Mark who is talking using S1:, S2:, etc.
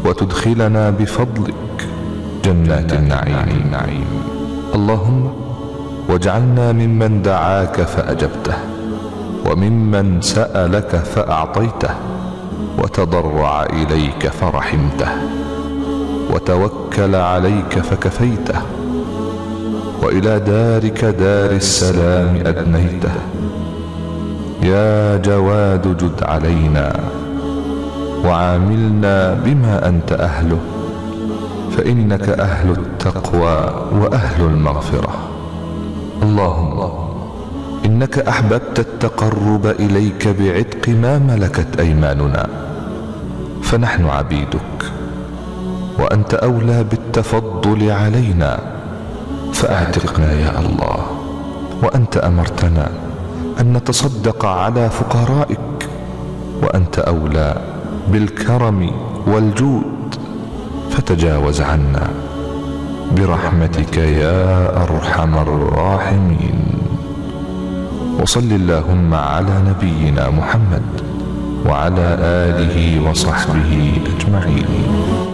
S1: وتدخلنا بفضلك جنات النعيم. اللهم واجعلنا ممن دعاك فأجبته، وممن سألك فأعطيته، وتضرع إليك فرحمته، وتوكل عليك فكفيته، وإلى دارك دار السلام أدنيته. يا جواد جد علينا وعاملنا بما أنت أهله، فإنك أهل التقوى وأهل المغفرة. اللهم إنك أحببت التقرب إليك بعتق ما ملكت أيماننا، فنحن عبيدك، وأنت أولى بالتفضل علينا، فأعتقنا يا الله. وأنت أمرتنا أن نتصدق على فقرائك، وأنت أولى بالكرم والجود، فتجاوز عنا برحمتك يا أرحم الراحمين. وصل اللهم على نبينا محمد وعلى آله وصحبه أجمعين.